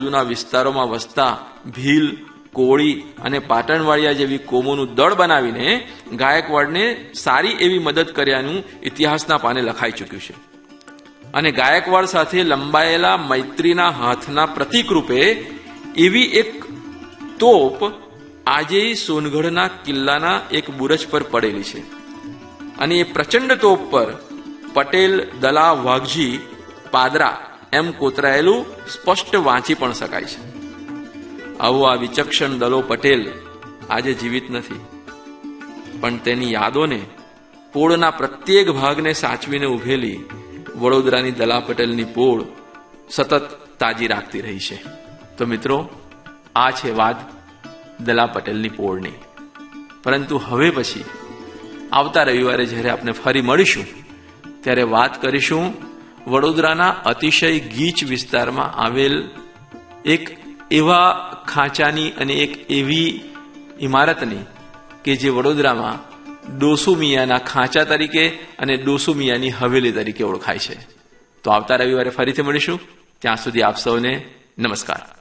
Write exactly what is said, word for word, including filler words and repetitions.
આજુના વિસ્તારોમાં વસતા ભીલ, કોળી અને પાટણવાડિયા જેવી કોમોનું દળ બનાવીને ગાયકવાડને સારી એવી મદદ કર્યાનું ઇતિહાસના પાને લખાઈ ચૂક્યું છે. અને ગાયકવાડ સાથે લંબાયેલા મૈત્રીના હાથના પ્રતીક રૂપે એવી એક તોપ આજે સોનગઢના કિલ્લાના એક બુરજ પર પડેલી છે. અને એ પ્રચંડ તોપ પર પટેલ દલા વાઘજી પાદરા એમ કોતરાયેલું સ્પષ્ટ વાંચી પણ શકાય છે. આવો આ વિચક્ષણ દલો પટેલ આજે જીવિત નથી, પણ તેની યાદોને પોળના પ્રત્યેક ભાગને સાચવીને ઉભેલી વડોદરાની દલા પટેલની પોળ સતત તાજી રાખતી રહી છે. તો મિત્રો, આ છે વાત દલા પટેલની પોળની. પરંતુ હવે પછી આવતા રવિવારે જ્યારે આપણે ફરી મળીશું ત્યારે વાત કરીશું વડોદરાના અતિશય ગીચ વિસ્તારમાં આવેલ એક એવા ખાંચાની અને એક એવી ઇમારતની કે જે વડોદરામાં ડોસુ મિયાના ખાંચા તરીકે અને ડોસુ મિયાની હવેલી તરીકે ઓળખાય છે. તો આવતા રવિવારે ફરીથી મળીશું. ત્યાં સુધી આપ સૌને નમસ્કાર.